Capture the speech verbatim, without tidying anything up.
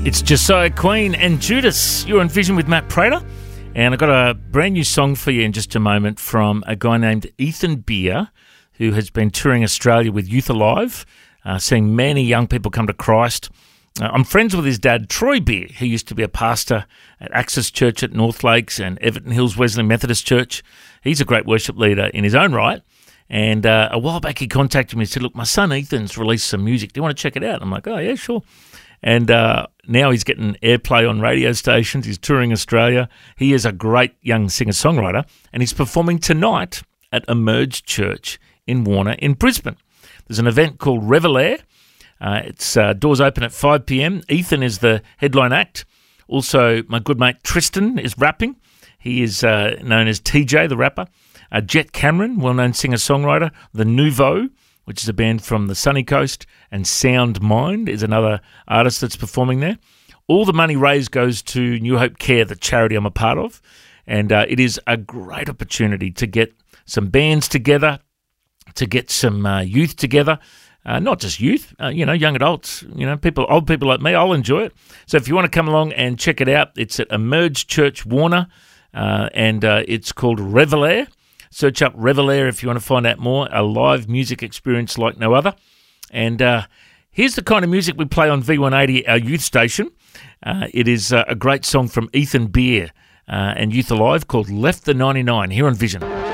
It's Josiah Queen and Judas. You're on Vision with Matt Prater. And I've got a brand new song for you in just a moment from a guy named Ethan Beer, who has been touring Australia with Youth Alive, uh, seeing many young people come to Christ. Uh, I'm friends with his dad, Troy Beer, who used to be a pastor at Access Church at North Lakes and Everton Hills Wesleyan Methodist Church. He's a great worship leader in his own right. And uh, a while back he contacted me and said, look, my son Ethan's released some music. Do you want to check it out? I'm like, oh, yeah, sure. And uh, now he's getting airplay on radio stations. He's touring Australia. He is a great young singer-songwriter, and he's performing tonight at Emerge Church in Warner in Brisbane. There's an event called Revelare. Uh, it's uh, doors open at five p.m. Ethan is the headline act. Also, my good mate Tristan is rapping. He is uh, known as T J, the rapper. Uh, Jet Cameron, well-known singer-songwriter. The Nouveau, which is a band from the Sunny Coast, and Sound Mind is another artist that's performing there. All the money raised goes to New Hope Care, the charity I'm a part of, and uh, it is a great opportunity to get some bands together, to get some uh, youth together, uh, not just youth, uh, you know, young adults, you know, people, old people like me. I'll enjoy it. So if you want to come along and check it out, it's at Emerge Church Warner, uh, and uh, it's called Revelare. Search up Revelare if you want to find out more, a live music experience like no other. And uh, here's the kind of music we play on V one eighty, our youth station. Uh, it is uh, a great song from Ethan Beer uh, and Youth Alive called Left the ninety-nine here on Vision.